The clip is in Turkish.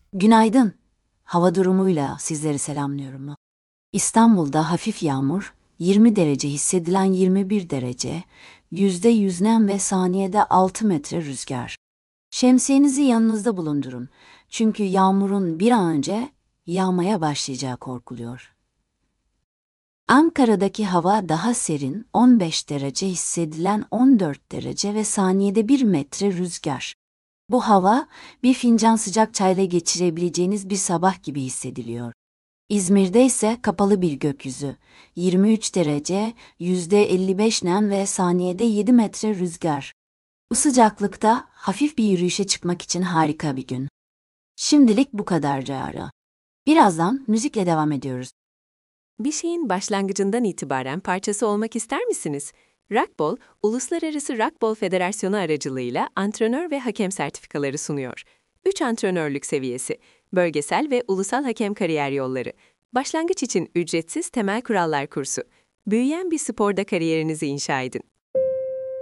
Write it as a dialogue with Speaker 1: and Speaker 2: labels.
Speaker 1: Günaydın. Hava durumuyla sizleri selamlıyorum. İstanbul'da hafif yağmur, 20 derece hissedilen 21 derece, %100 nem ve saniyede 6 metre rüzgar. Şemsiyenizi yanınızda bulundurun. Çünkü yağmurun bir an önce yağmaya başlayacağı korkuluyor. Ankara'daki hava daha serin, 15 derece hissedilen 14 derece ve saniyede 1 metre rüzgar. Bu hava, bir fincan sıcak çayla geçirebileceğiniz bir sabah gibi hissediliyor. İzmir'de ise kapalı bir gökyüzü, 23 derece, %55 nem ve saniyede 7 metre rüzgar. Bu sıcaklıkta hafif bir yürüyüşe çıkmak için harika bir gün. Şimdilik bu kadar Cara. Birazdan müzikle devam ediyoruz.
Speaker 2: Bir şeyin başlangıcından itibaren parçası olmak ister misiniz? Rockball, Uluslararası Rockball Federasyonu aracılığıyla antrenör ve hakem sertifikaları sunuyor. 3 antrenörlük seviyesi, bölgesel ve ulusal hakem kariyer yolları, başlangıç için ücretsiz temel kurallar kursu. Büyüyen bir sporda kariyerinizi inşa edin.